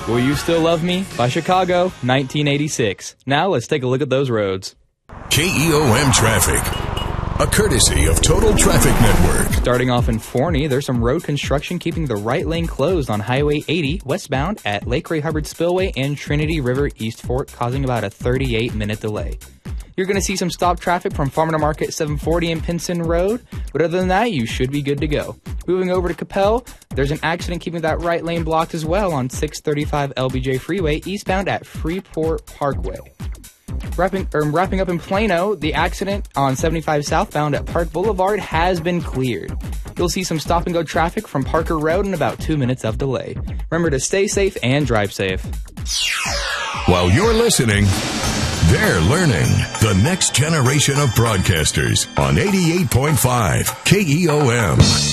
Will You Still Love Me by Chicago, 1986. Now let's take a look at those roads. KEOM traffic, a courtesy of Total Traffic Network. Starting off in Forney, there's some road construction keeping the right lane closed on Highway 80 westbound at Lake Ray Hubbard Spillway and Trinity River East Fork, causing about a 38-minute delay. You're going to see some stop traffic from Farmer to Market 740 and Pinson Road, but other than that, you should be good to go. Moving over to Capel, there's an accident keeping that right lane blocked as well on 635 LBJ Freeway eastbound at Freeport Parkway. Wrapping up in Plano, the accident on 75 southbound at Park Boulevard has been cleared. You'll see some stop-and-go traffic from Parker Road and about 2 minutes of delay. Remember to stay safe and drive safe. While you're listening, they're learning. The next generation of broadcasters on 88.5 KEOM.